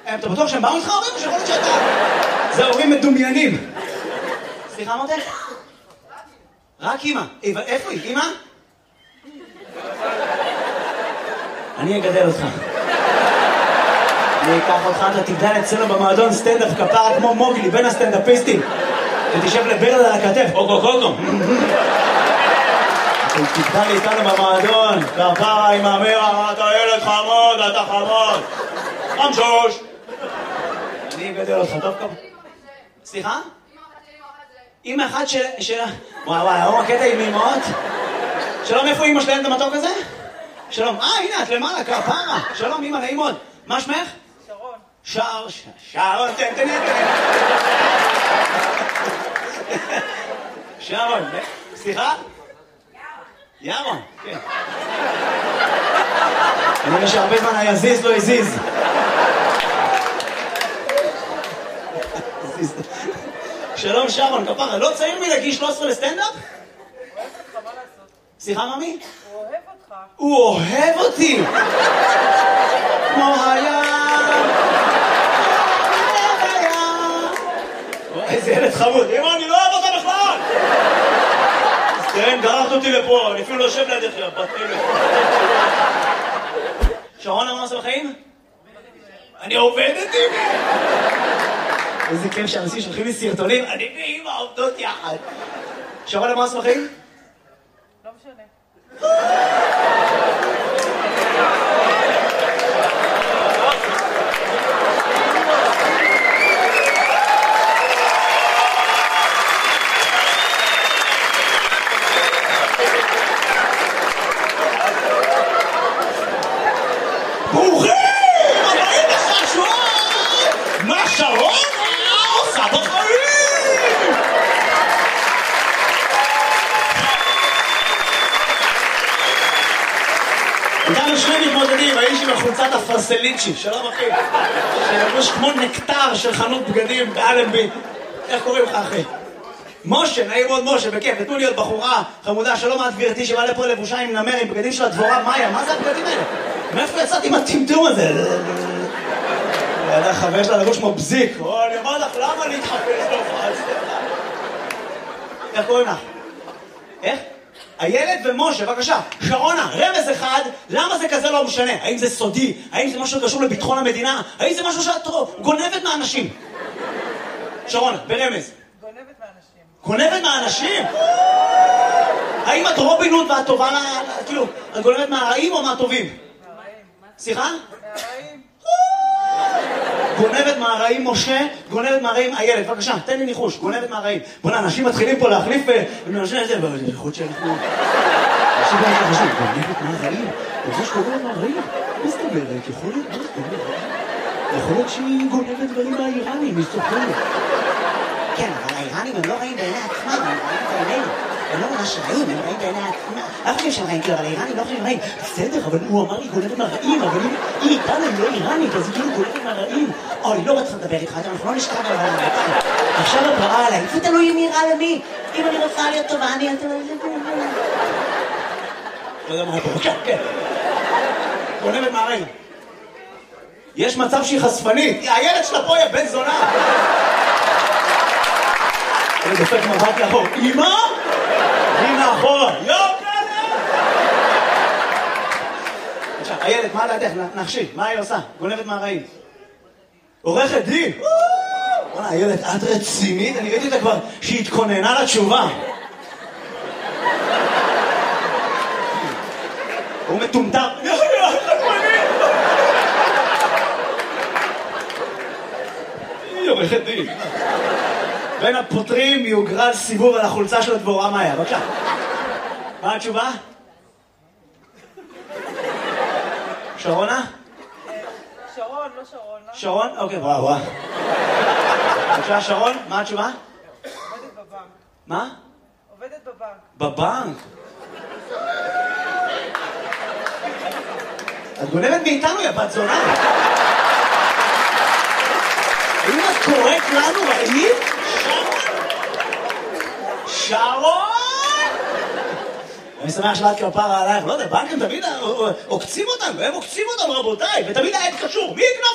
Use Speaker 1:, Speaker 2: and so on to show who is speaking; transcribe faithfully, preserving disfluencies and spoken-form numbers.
Speaker 1: אתה בטוח שהם באו איתך הורים או שיכול להיות שאתה... זה הורים מדומיינים. סליחה מותק? רק אמא. איפה היא? אמא? אני אגדל אותך. אני אקח אותך, אתה תגדל אצלנו במועדון סטנדאפ כפרה כמו מוגלי, בין הסטנדאפיסטים. ותשב לברד על הכתף, אוגו קוגו. אתה תגדל איתנו במועדון, כפרה עם אמרה, אתה ילד חמוד, אתה חמוד. חמשוש. אני אגדל אותך, טוב כמה. סליחה? אמא אחת של... וואי וואי, היום הקטע עם אמאות. שלום, איפה אמא שלהם את המתוק הזה? שלום, אה, הנה, את למעלה, כפרה. שלום, אמא, נעים מאוד. מה שמך?
Speaker 2: שרון.
Speaker 1: שר, שרון, תן, תן, תן. שרון, סליחה? ירון. ירון, כן. אני רואה שהרבה זמן היה זיז, לא הזיז. שלום, שרון, כפרה, לא צעיר מלהגיש שלוש עשרה לסטנדאפ?
Speaker 2: אוהב אותך, מה לעשות?
Speaker 1: סליחה, ממי?
Speaker 2: הוא אוהב אותך.
Speaker 1: הוא אוהב אותי! כמו הים! איזה ילד חמוד! אמא, אני לא אוהב אותה בכלל! כן, גררת אותי לפה, אני אפילו לא יושב לידך, בת אלה. שרון, מה עושה בחיים? אני עובדת עם אמא! איזה כיף שאנשים שולחים לי סרטונים, אני ואמא עובדות יחד. שרון, מה עושה בחיים?
Speaker 2: לא משנה.
Speaker 1: ברוכים! הבאים לחשוב! מה שרון עושה בחיים? איתנו שני מתמודדים, האיש עם החולצת הפרסליצ'י, שלום אחי, שלבוש כמו נקטר של חנות בגדים באלנבי. איך קוראים לך אחי? משה, נעים מאוד משה, בכיף, נתנו לי עוד בחורה חמודה, שלום את גברתי שבאה לפה לבושה עם נמר, עם בגדים של הדבורה מאיה, מה זה הבגדים האלה? מאיפה יצאתי עם הטמטום הזה? ידע חבר שלה לבוש כמו בזיק, או אני אומר לך, למה להתחפש לו? איך קוראים לך? איך? הילד ומשה, בבקשה, שרונה, רמז אחד, למה זה כזה לא משנה? האם זה סודי? האם זה משהו קשור לביטחון המדינה? האם זה משהו שאת גונבת מהאנשים? שרונה, ברמז.
Speaker 2: גונבת מהאנשים.
Speaker 1: גונבת מהאנשים? האם את רובין הוד ואת טובה לה... כאילו, את גונבת מהרעים או מהטובים?
Speaker 2: מהרעים.
Speaker 1: סליחה?
Speaker 2: מהרעים.
Speaker 1: גונבת מהרעים משה, גונבת מהרעים הילד. בבקשה, תן לי ניחוש, גונבת מהרעים. בוא'נה, אנשים מתחילים פה להחליף אנשים את זה, אבל זה יכול שאנחנו... אנשים גם חשוב, גונבת מהרעים? ממש גונבת מהרעים? מה זאת אומרת? יכול להיות, מה זאת אומרת? יכול להיות שהיא גונבת דברים מהאיראנים, היא סוחרת. כן, אבל האיראנים הם לא רעים בעיני עצמם, הם רעים בעינינו. הם לא ממש רעים, הם רעים בעיני עצמם. אנחנו חושבים שהם רעים, כאילו, אבל האיראנים לא חושבים רעים. בסדר, אבל הוא אמר לי גונבת מהרעים, אבל היא איתנו, היא לא איראנית, אז היא כאילו גונבת מהרעים. או, אני לא רוצה לדבר איתך, אנחנו לא נשכב על העולם. עכשיו את רעה עליי, זה תלוי אם נראה למי. אם אני רוצה להיות טובה, אני... לא יודע מה פה, כן, כן. גונבת מהרעים. יש מצב שהיא חשפנית. הילד שלה פה היא בן זונה. אני דופק מבט לאחור. אמא? הנה אחורה. יוקלת! עכשיו, הילד, מה לדעתך? נחשי, מה היא עושה? גונבת מהרעים. עורכת דין. וואלה, הילד, את רצינית? אני ראיתי אותה כבר שהיא התכוננה לתשובה. הוא מטומטם. היא עורכת דין. בין הפותרים יוגרל סיבוב על החולצה של הדבורה מאיה. בבקשה. מה התשובה? שרונה?
Speaker 2: שרון, לא שרון.
Speaker 1: שרון? אוקיי, וואו, וואו. בבקשה, שרון, מה התשובה?
Speaker 2: עובדת בבנק.
Speaker 1: מה?
Speaker 2: עובדת בבנק.
Speaker 1: בבנק? את גונבת מאיתנו, יא בת זונה. האם את קוראת לנו רעים? שרון! אני שמח שבאת כפרה עלייך, לא יודע, בנקים תמיד עוקצים אותנו, הם עוקצים אותנו רבותיי, ותמיד העד קשור, מי יקנוף